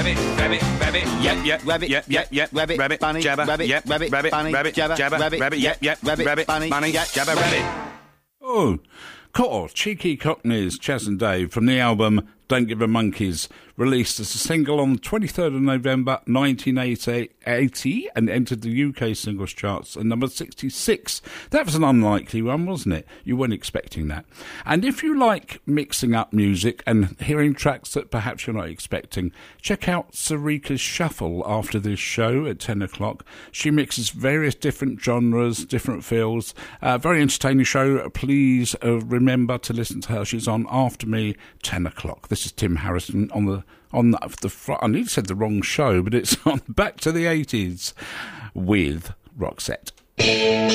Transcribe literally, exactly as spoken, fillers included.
Rabbit, rabbit, rabbit, yep, yep, rabbit, yep, yep, yep, rabbit, rabbit, bunny, jabber, rabbit, yep, rabbit, rabbit, bunny, rabbit, jabber, rabbit, rabbit, yep, yep, rabbit, rabbit, bunny, bunny, jabber, rabbit. Oh, cool, cheeky cockneys, Chas and Dave from the album Don't Give a Monkeys, released as a single on the twenty-third of November nineteen eighty and entered the U K singles charts at number sixty-six. That was an unlikely one, wasn't it? You weren't expecting that. And if you like mixing up music and hearing tracks that perhaps you're not expecting, check out Sarika's Shuffle after this show at ten o'clock. She mixes various different genres, different feels. Uh, very entertaining show. Please uh, remember to listen to her. She's on after me, ten o'clock. This is Tim Harrison on the on the, the front. I nearly said the wrong show, but it's on Back to the eighties with Roxette.